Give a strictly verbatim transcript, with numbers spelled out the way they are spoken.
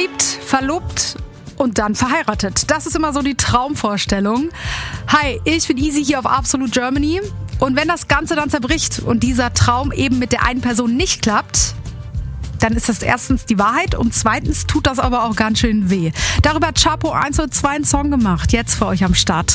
Verliebt, verlobt und dann verheiratet. Das ist immer so die Traumvorstellung. Hi, ich bin Easy hier auf Absolute Germany. Und wenn das Ganze dann zerbricht und dieser Traum eben mit der einen Person nicht klappt, dann ist das erstens die Wahrheit und zweitens tut das aber auch ganz schön weh. Darüber hat Chapo eins null zwei einen Song gemacht. Jetzt für euch am Start.